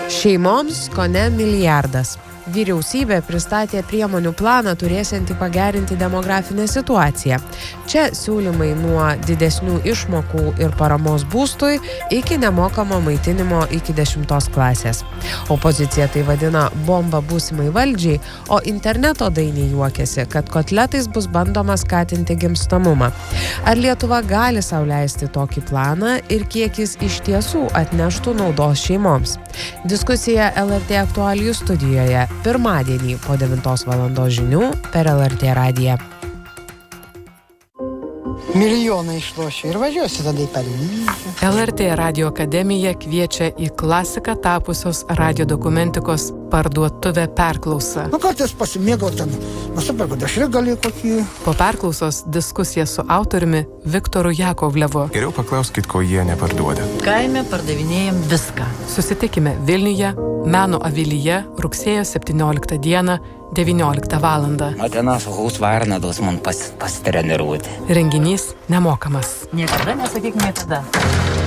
Šeimoms kone milijardas. Vyriausybė pristatė priemonių planą turėsiantį pagerinti demografinę situaciją. Čia siūlymai nuo didesnių išmokų ir paramos būstui iki nemokamo maitinimo iki 10 klasės. Opozicija tai vadina bomba būsimai valdžiai, o interneto dainiai juokiasi, kad kotletais bus bandoma skatinti gimstamumą. Ar Lietuva gali sau leisti tokį planą ir kiek jis iš tiesų atneštų naudos šeimoms? Diskusija LRT aktualijų studijoje pirmadienį po 9 valandos žinių per LRT radiją. Milijoną išlošiu ir važiuosiu tada į Paryžių. LRT Radio akademija kviečia į klasiką tapusios radio dokumentikos parduotuvę perklausą. Kartais pasimėgau ten, nusiperku dešrigalį kokį. Po perklausos diskusija su autoriumi Viktoru Jakovlevu. Geriau paklauskit, ko jie neparduoda. Kaime pardavinėjam viską. Susitikime Vilniuje, Meno avilyje, rugsėjo 17 dieną, 19 valandą. Ateina su Hausvarnados man pasitreniruoti. Renginys nemokamas. Niekada nesakyk niekada.